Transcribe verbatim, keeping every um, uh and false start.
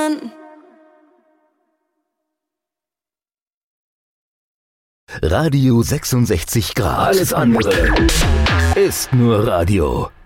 Momenten. Radio sechsundsechzig Grad. Alles andere ist nur Radio.